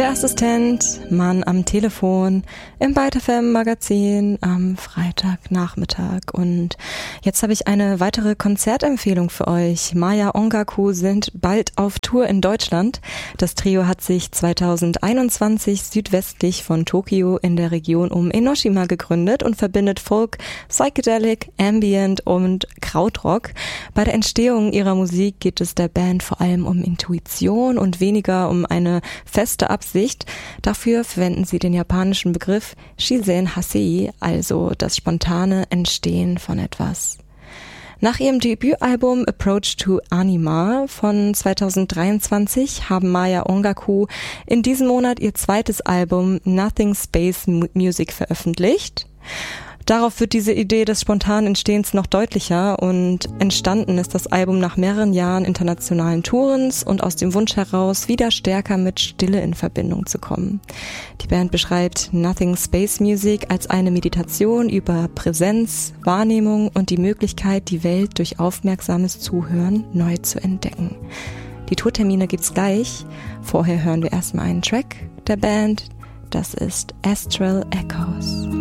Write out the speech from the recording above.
Der Assistent, Mann am Telefon, im Byte FM Magazin am Freitagnachmittag. Und jetzt habe ich eine weitere Konzertempfehlung für euch. Maya Ongaku sind bald auf Tour in Deutschland. Das Trio hat sich 2021 südwestlich von Tokio in der Region um Enoshima gegründet und verbindet Folk, Psychedelic, Ambient und Krautrock. Bei der Entstehung ihrer Musik geht es der Band vor allem um Intuition und weniger um eine feste Absicht. Dafür verwenden sie den japanischen Begriff Shizen Hasei, also das spontane Entstehen von etwas. Nach ihrem Debütalbum Approach to Anima von 2023 haben Maya Ongaku in diesem Monat ihr zweites Album Nothing Space Music veröffentlicht. Darauf wird diese Idee des spontanen Entstehens noch deutlicher und entstanden ist das Album nach mehreren Jahren internationalen Tourens und aus dem Wunsch heraus, wieder stärker mit Stille in Verbindung zu kommen. Die Band beschreibt Nothing Space Music als eine Meditation über Präsenz, Wahrnehmung und die Möglichkeit, die Welt durch aufmerksames Zuhören neu zu entdecken. Die Tourtermine gibt's gleich. Vorher hören wir erstmal einen Track der Band. Das ist Astral Echoes.